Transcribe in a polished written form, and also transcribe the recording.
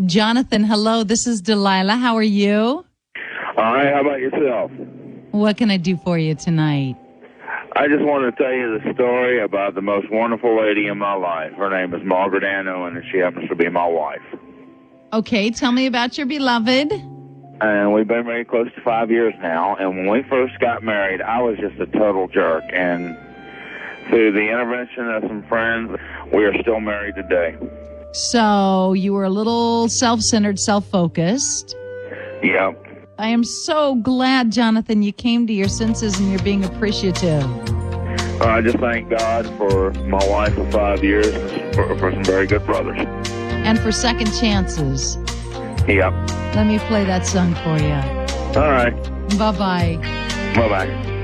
Jonathan, hello. This is Delilah. How are you? All right, how about yourself? What can I do for you tonight? I just want to tell you the story about the most wonderful lady in my life. Her name is Margaret Ann Owen, and she happens to be my wife. Okay, tell me about your beloved. And we've been married close to 5 years now, and when we first got married, I was just a total jerk, and through the intervention of some friends, we are still married today. So you were a little self-centered, self-focused. Yep. I am so glad, Jonathan, you came to your senses and you're being appreciative. I just thank God for my wife of 5 years and for some very good brothers. And for second chances. Yep. Let me play that song for you. All right. Bye-bye. Bye-bye.